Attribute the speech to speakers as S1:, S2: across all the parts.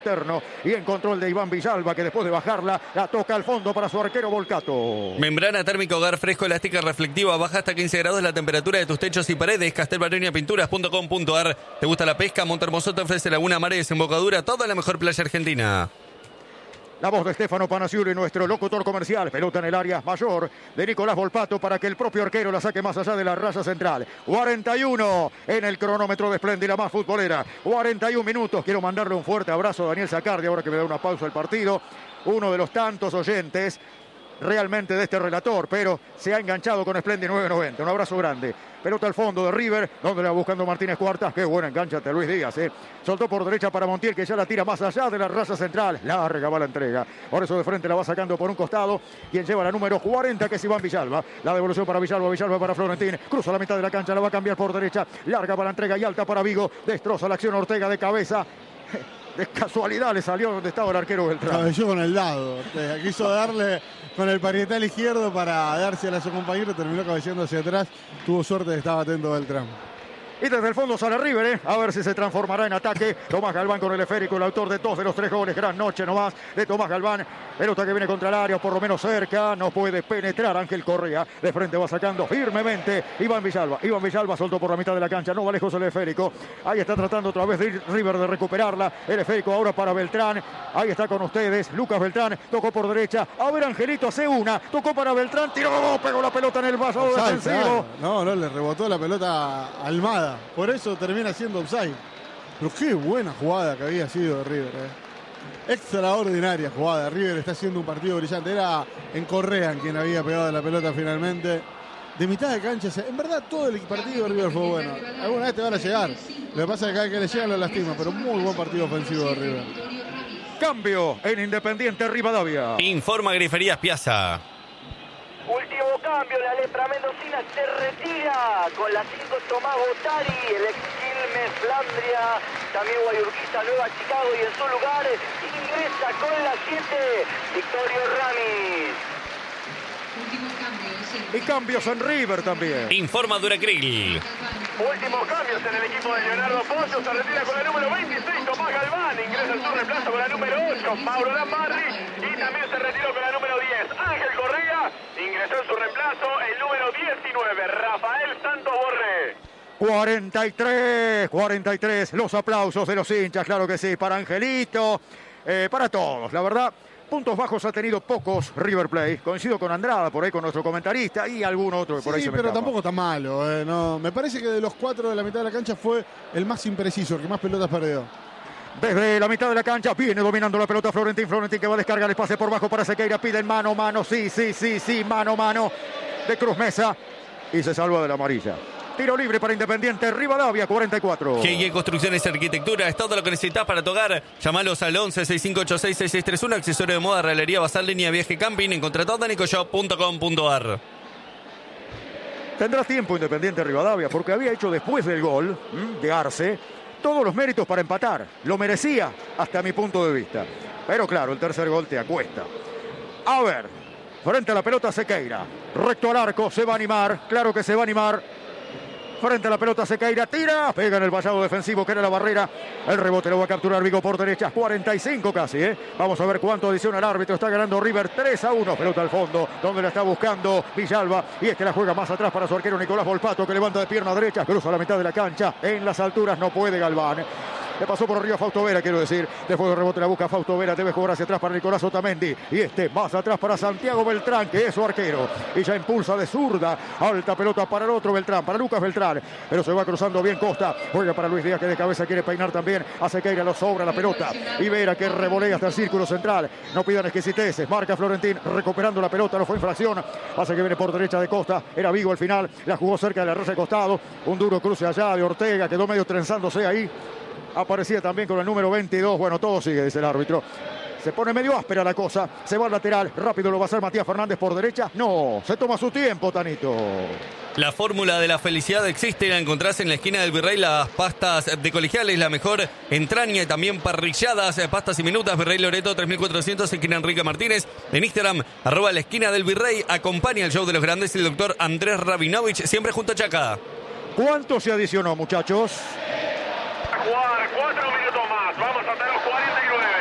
S1: Y en control de Iván Villalba, que después de bajarla la toca al fondo para su arquero Volcato.
S2: Membrana térmica hogar fresco, elástica, reflectiva, baja hasta 15 grados la temperatura de tus techos y paredes. Castelbaronia.pinturas.com.ar. ¿Te gusta la pesca? Montehermoso te ofrece Laguna Mar y Desembocadura, toda la mejor playa argentina.
S1: La voz de Stefano Panaciuri, nuestro locutor comercial. Pelota en el área mayor de Nicolás Volpato para que el propio arquero la saque más allá de la raya central. 41 en el cronómetro de Splendid, la más futbolera. 41 minutos. Quiero mandarle un fuerte abrazo a Daniel Zacardi, ahora que me da una pausa el partido. Uno de los tantos oyentes realmente de este relator, pero se ha enganchado con Splendid 990. Un abrazo grande. Pelota al fondo de River, donde la va buscando Martínez Cuartas. Qué buena enganchate Luis Díaz, Soltó por derecha para Montiel, que ya la tira más allá de la raya central. Larga va la entrega. Por eso de frente la va sacando por un costado. Quien lleva la número 40, que es Iván Villalba. La devolución para Villalba, Villalba para Florentín. Cruza la mitad de la cancha, la va a cambiar por derecha. Larga para la entrega y alta para Vigo. Destroza la acción Ortega de cabeza. De casualidad le salió donde estaba el arquero Beltrán.
S3: Cabelló con el dado. Quiso darle con el parietal izquierdo para dársela a su compañero. Terminó cabeceando hacia atrás. Tuvo suerte de estar atento Beltrán.
S1: Y desde el fondo sale River, a ver si se transformará en ataque. Tomás Galván con el esférico, el autor de 2 de los 3 goles. Gran noche nomás de Tomás Galván. Pelota que viene contra el área, por lo menos cerca. No puede penetrar Ángel Correa. De frente va sacando firmemente Iván Villalba. Iván Villalba soltó por la mitad de la cancha. No va lejos el esférico. Ahí está tratando otra vez de River de recuperarla. El esférico ahora para Beltrán. Ahí está con ustedes. Lucas Beltrán tocó por derecha. A ver, Angelito hace una. Tocó para Beltrán. Tiró. Pegó la pelota en el vaso defensivo.
S3: No, le rebotó la pelota a Almada. Por eso termina siendo offside. Pero qué buena jugada que había sido de River. Extraordinaria jugada. River está haciendo un partido brillante. Era en Correa quien había pegado la pelota finalmente. De mitad de cancha. En verdad todo el partido de River fue bueno. Alguna vez te van a llegar. Lo que pasa es que cada vez que le llegan lo lastima. Pero muy buen partido ofensivo de River.
S1: Cambio en Independiente Rivadavia.
S2: Informa Griferías Piazza.
S4: Último cambio, la lepra mendocina se retira con la 5 Tomás Botari, el ex Quilmes, Flandria, también Guayurquiza, Nueva Chicago, y en su lugar ingresa con la 7 Victorio Ramis.
S1: Y cambios en River también.
S2: Informa Duracril.
S4: Últimos cambios en el equipo de Leonardo Pozzo, se retira con la número 26 Tomás Galván, ingresa en su reemplazo con la número 8 Mauro Lambarri, y también se retiró con la número 10 Ángel Correa, ingresó en su reemplazo el número 19 Rafael Santos Borré.
S1: 43, los aplausos de los hinchas, claro que sí, para Angelito, para todos, la verdad. Puntos bajos ha tenido pocos River Plate. Coincido con Andrada, por ahí con nuestro comentarista, y algún otro que por ahí se me
S3: pero
S1: escapa.
S3: tampoco está malo. No, me parece que de los 4 de la mitad de la cancha fue el más impreciso, el que más pelotas perdió.
S1: Desde la mitad de la cancha viene dominando la pelota Florentín que va a descargar el pase por bajo para Sequeira. Piden mano, sí, mano de Cruz Mesa. Y se salva de la amarilla. Tiro libre para Independiente Rivadavia, 44.
S2: GG Construcciones y Arquitectura es todo lo que necesitas para tu hogar. Llamalos al 11-6586-6631. Accesorio de moda, realería, basal, línea, viaje, camping. Encontrá todo en ecoshop.com.ar.
S1: Tendrá tiempo Independiente Rivadavia porque había hecho después del gol de Arce todos los méritos para empatar. Lo merecía hasta mi punto de vista. Pero claro, el tercer gol te acuesta. A ver, frente a la pelota Sequeira. Recto al arco, se va a animar. Claro que se va a animar. Frente a la pelota Sequeira, tira, pega en el vallado defensivo que era la barrera. El rebote lo va a capturar Vigo por derecha, 45 casi, Vamos a ver cuánto adiciona el árbitro. Está ganando River 3-1. Pelota al fondo, donde la está buscando Villalba. Y es que la juega más atrás para su arquero Nicolás Volpato, que levanta de pierna derecha, cruza la mitad de la cancha. En las alturas no puede Galván. Le pasó por arriba a Fausto Vera, quiero decir. Después del rebote la busca Fausto Vera. Debe jugar hacia atrás para Nicolás Otamendi. Y más atrás para Santiago Beltrán, que es su arquero. Y ya impulsa de zurda. Alta pelota para el otro Beltrán, para Lucas Beltrán. Pero se va cruzando bien Costa. Juega para Luis Díaz, que de cabeza quiere peinar también. A Sequeira lo sobra la pelota. Y Vera, que revolea hasta el círculo central. No pidan exquisiteces. Marca Florentín, recuperando la pelota. No fue infracción. Hace que viene por derecha de Costa. Era Vigo al final. La jugó cerca de la raya de costado. Un duro cruce allá de Ortega. Quedó medio trenzándose ahí. Aparecía también con el número 22. Bueno, todo sigue, dice el árbitro. Se pone medio áspera la cosa. Se va al lateral. Rápido lo va a hacer Matías Fernández por derecha. No, se toma su tiempo, Tanito.
S2: La fórmula de la felicidad existe. La encontrás en la esquina del Virrey. Las pastas de Colegiales, la mejor entraña y también parrilladas. Pastas y minutas. Virrey Loreto 3400, esquina Enrique Martínez. En Instagram, @ la esquina del Virrey. Acompaña el show de los grandes el doctor Andrés Rabinovich, siempre junto a Chaca.
S1: ¿Cuánto se adicionó, muchachos?
S4: Jugar 4 minutos más. Vamos hasta los 49.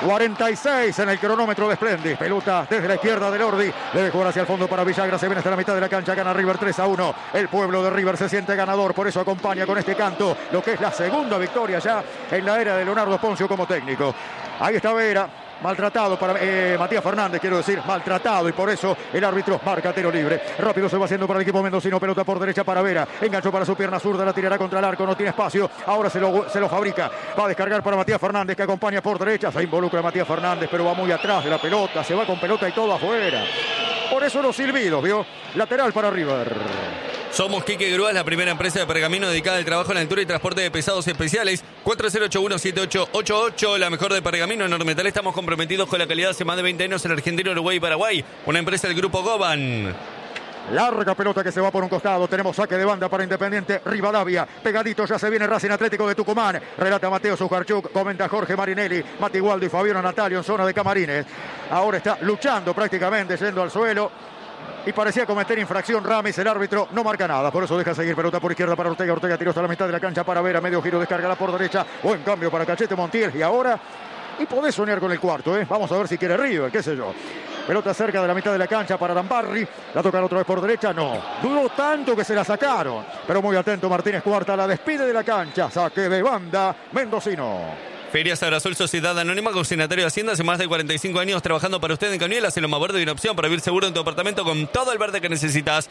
S1: 46 en el cronómetro de Splendid. Pelota desde la izquierda del Ordi. Debe jugar hacia el fondo para Villagra. Se viene hasta la mitad de la cancha. Gana River 3-1. El pueblo de River se siente ganador. Por eso acompaña con este canto lo que es la segunda victoria ya en la era de Leonardo Poncio como técnico. Ahí está Vera. Maltratado para Matías Fernández, quiero decir, maltratado, y por eso el árbitro marca tiro libre. Rápido se va haciendo para el equipo mendocino, pelota por derecha para Vera, enganchó para su pierna zurda, la tirará contra el arco, no tiene espacio, ahora se lo fabrica, va a descargar para Matías Fernández, que acompaña por derecha, se involucra Matías Fernández, pero va muy atrás de la pelota, se va con pelota y todo afuera. Por eso los silbidos, ¿vio? Lateral para River.
S2: Somos Quique Grúas, la primera empresa de pergamino dedicada al trabajo en la altura y transporte de pesados especiales. 4081-7888, la mejor de pergamino en Ormetal. Estamos comprometidos con la calidad hace más de 20 años en Argentina, Uruguay y Paraguay. Una empresa del grupo Goban.
S1: Larga pelota que se va por un costado. Tenemos saque de banda para Independiente Rivadavia. Pegadito ya se viene Racing Atlético de Tucumán. Relata Mateo Sujarchuk. Comenta Jorge Marinelli. Mati Gualdo y Fabiano Natalio en zona de camarines. Ahora está luchando prácticamente, yendo al suelo. Y parecía cometer infracción Ramis, el árbitro no marca nada, por eso deja seguir. Pelota por izquierda para Ortega, Ortega tiró hasta la mitad de la cancha para Vera, medio giro, descarga por derecha, buen cambio para Cachete Montiel, y ahora, y podés soñar con el cuarto, vamos a ver si quiere River, qué sé yo. Pelota cerca de la mitad de la cancha para Arambarri, la tocan otra vez por derecha, no, duró tanto que se la sacaron, pero muy atento Martínez Cuarta, la despide de la cancha, saque de banda, mendocino.
S2: Ferias Abrasol Sociedad Anónima, consignatario de Hacienda, hace más de 45 años trabajando para usted en Cañuelas, en Loma Verde, y una opción para vivir seguro en tu apartamento con todo el verde que necesitas.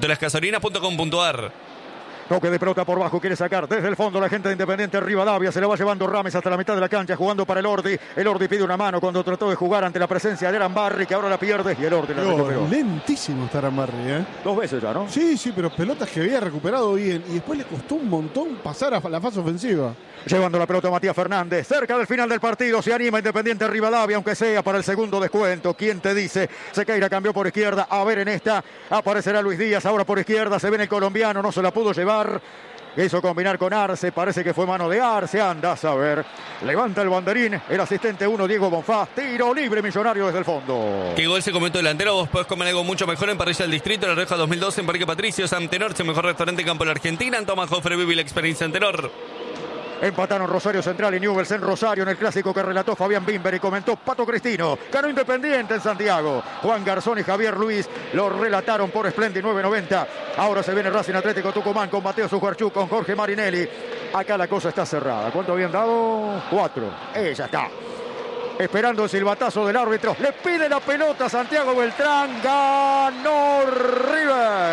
S2: atolasgasolinas.com.ar.
S1: Toque de pelota por bajo, quiere sacar desde el fondo la gente de Independiente Rivadavia, se la va llevando Rames hasta la mitad de la cancha, jugando para el Ordi. El Ordi pide una mano cuando trató de jugar ante la presencia de Arambarri, que ahora la pierde, y el Ordi la recuperó.
S3: Lentísimo está Arambarri,
S1: 2 veces ya, ¿no?
S3: Sí, pero pelotas que había recuperado bien, y después le costó un montón pasar a la fase ofensiva.
S1: Llevando la pelota a Matías Fernández, cerca del final del partido, se anima Independiente Rivadavia, aunque sea para el segundo descuento. ¿Quién te dice? Sequeira cambió por izquierda, a ver en esta, aparecerá Luis Díaz, ahora por izquierda, se viene el colombiano, no se la pudo llevar. Hizo combinar con Arce, parece que fue mano de Arce, anda a saber. Levanta el banderín, el asistente 1, Diego Bonfá, tiro libre Millonario desde el fondo.
S2: ¿Qué gol se comió tu delantero? Vos podés comer algo mucho mejor en Parrilla del Distrito, La Reja 2012, en Parque Patricios, Antenor, mejor restaurante Campo de la Argentina, en Tomás Hofer, vive la experiencia Antenor.
S1: Empataron Rosario Central y Newell's en Rosario en el clásico que relató Fabián Bimber y comentó Pato Cristino. Ganó Independiente en Santiago. Juan Garzón y Javier Luis lo relataron por Splendid 990. Ahora se viene Racing Atlético Tucumán con Mateo Sujarchuk, con Jorge Marinelli. Acá la cosa está cerrada. ¿Cuánto habían dado? 4. Ya está. Esperando el silbatazo del árbitro. Le pide la pelota a Santiago Beltrán. Ganó River.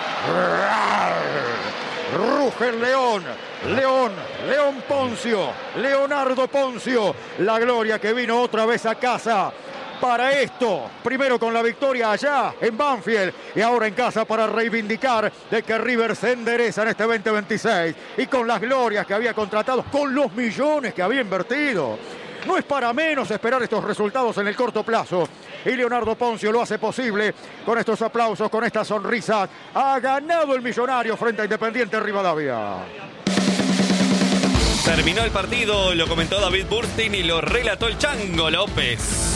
S1: Ruge el León. León Poncio, Leonardo Poncio, la gloria que vino otra vez a casa para esto, primero con la victoria allá en Banfield y ahora en casa para reivindicar de que River se endereza en este 2026 y con las glorias que había contratado, con los millones que había invertido. No es para menos esperar estos resultados en el corto plazo. Y Leonardo Poncio lo hace posible con estos aplausos, con estas sonrisas. Ha ganado el Millonario frente a Independiente Rivadavia.
S2: Terminó el partido, lo comentó David Burstin y lo relató el Chango López.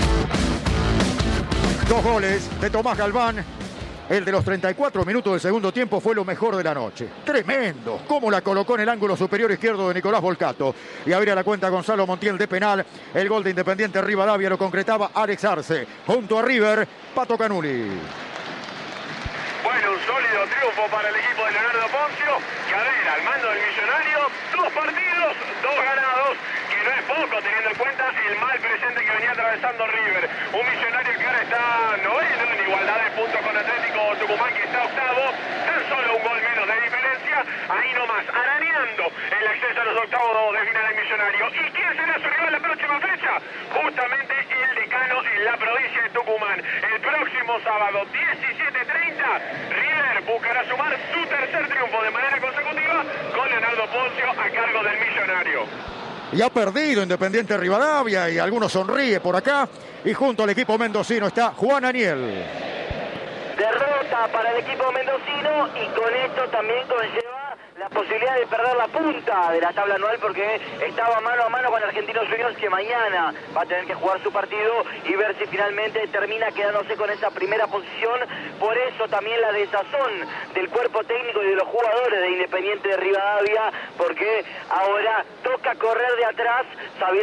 S1: 2 goles de Tomás Galván. El de los 34 minutos del segundo tiempo fue lo mejor de la noche. Tremendo. Cómo la colocó en el ángulo superior izquierdo de Nicolás Volcato. Y abría la cuenta Gonzalo Montiel de penal. El gol de Independiente Rivadavia lo concretaba Alex Arce. Junto a River, Pato Canuli.
S4: Bueno, un sólido triunfo para el equipo de Leonardo Poncio, que a ver, al mando del Millonario, 2 partidos, 2 ganados, que no es poco teniendo en cuenta el mal presente que venía atravesando River. Un Millonario que ahora está noveno en igualdad de puntos con Atlético Tucumán, que está octavo, tan solo un gol menos de diferencia, ahí nomás, arañando el acceso a los octavos de final del Millonario. ¿Y quién será su rival la próxima fecha? Justamente el decano en la provincia de Tucumán. El próximo sábado, 17:30, River buscará sumar su tercer triunfo de manera consecutiva con Leonardo Poncio a cargo del Millonario.
S1: Y ha perdido Independiente Rivadavia y algunos sonríe por acá. Y junto al equipo mendocino está Juan Aniel.
S4: Derrota para el equipo mendocino y con esto también conlleva la posibilidad de perder la punta de la tabla anual porque estaba mano a mano con Argentinos Juniors, que mañana va a tener que jugar su partido y ver si finalmente termina quedándose con esa primera posición. Por eso también la desazón del cuerpo técnico y de los jugadores de Independiente de Rivadavia, porque ahora toca correr de atrás sabiendo